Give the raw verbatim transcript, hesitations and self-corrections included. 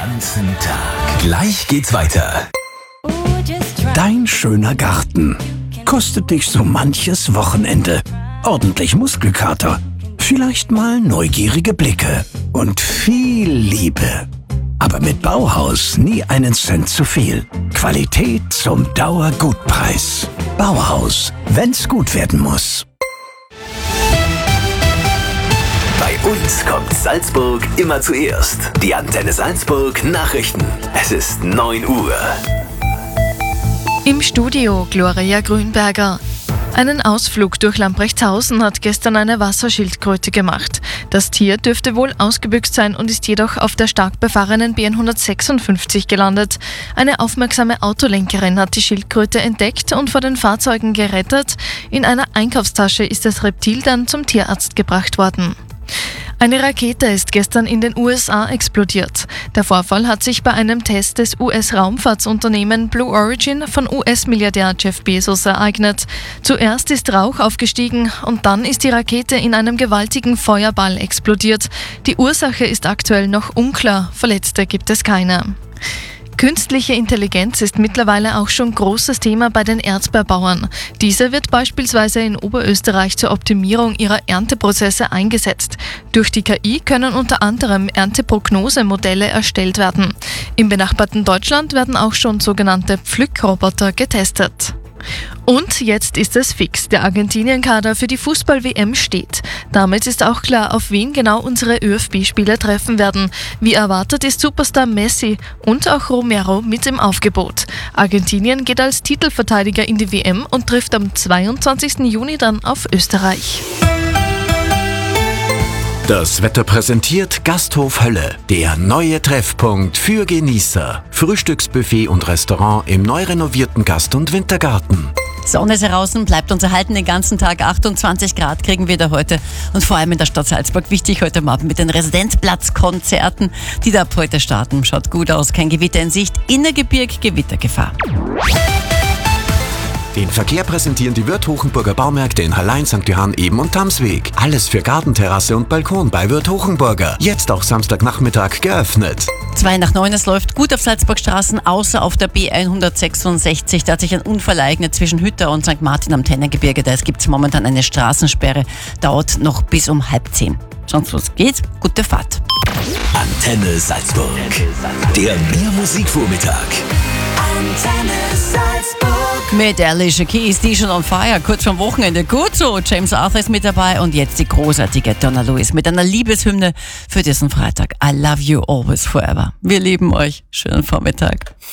ganzen Tag. Gleich geht's weiter. Dein schöner Garten kostet dich so manches Wochenende. Ordentlich Muskelkater, vielleicht mal neugierige Blicke und viel Liebe. Aber mit Bauhaus nie einen Cent zu viel. Qualität zum Dauergutpreis. Bauhaus, wenn's gut werden muss. Bei uns kommt Salzburg immer zuerst. Die Antenne Salzburg Nachrichten. Es ist neun Uhr. Im Studio Gloria Grünberger. Einen Ausflug durch Lamprechtshausen hat gestern eine Wasserschildkröte gemacht. Das Tier dürfte wohl ausgebüxt sein und ist jedoch auf der stark befahrenen B N hundertsechsundfünfzig gelandet. Eine aufmerksame Autolenkerin hat die Schildkröte entdeckt und vor den Fahrzeugen gerettet. In einer Einkaufstasche ist das Reptil dann zum Tierarzt gebracht worden. Eine Rakete ist gestern in den U S A explodiert. Der Vorfall hat sich bei einem Test des U S-Raumfahrtsunternehmens Blue Origin von U S-Milliardär Jeff Bezos ereignet. Zuerst ist Rauch aufgestiegen und dann ist die Rakete in einem gewaltigen Feuerball explodiert. Die Ursache ist aktuell noch unklar, Verletzte gibt es keine. Künstliche Intelligenz ist mittlerweile auch schon großes Thema bei den Erdbeerbauern. Diese wird beispielsweise in Oberösterreich zur Optimierung ihrer Ernteprozesse eingesetzt. Durch die K I können unter anderem Ernteprognosemodelle erstellt werden. Im benachbarten Deutschland werden auch schon sogenannte Pflückroboter getestet. Und jetzt ist es fix, der Argentinien-Kader für die Fußball-W M steht. Damit ist auch klar, auf wen genau unsere ÖFB-Spieler treffen werden. Wie erwartet ist Superstar Messi und auch Romero mit im Aufgebot. Argentinien geht als Titelverteidiger in die W M und trifft am zweiundzwanzigsten Juni dann auf Österreich. Das Wetter präsentiert Gasthof Hölle, der neue Treffpunkt für Genießer. Frühstücksbuffet und Restaurant im neu renovierten Gast- und Wintergarten. Sonne ist heraus, bleibt uns erhalten den ganzen Tag. achtundzwanzig Grad kriegen wir da heute. Und vor allem in der Stadt Salzburg wichtig heute Abend mit den Residenzplatzkonzerten, die da ab heute starten. Schaut gut aus, kein Gewitter in Sicht. Innergebirg, Gewittergefahr. Den Verkehr präsentieren die Wirth Hochenburger Baumärkte in Hallein, Sankt Johann, Eben und Tamsweg. Alles für Gartenterrasse und Balkon bei Wirth Hochenburger. Jetzt auch Samstagnachmittag geöffnet. Zwei nach neun, es läuft gut auf Salzburgstraßen, außer auf der B hundertsechsundsechzig. Da hat sich ein Unfall ereignet zwischen Hütter und Sankt Martin am Tennengebirge. Da gibt es momentan eine Straßensperre. Dauert noch bis um halb zehn. Sonst was geht's? Gute Fahrt. Antenne Salzburg. Der Mehr-Musik-Vormittag. Antenne Salzburg. Mit Alicia Keys, die schon on fire, kurz vorm Wochenende. Gut so, James Arthur ist mit dabei und jetzt die großartige Donna Lewis mit einer Liebeshymne für diesen Freitag. I love you always forever. Wir lieben euch. Schönen Vormittag.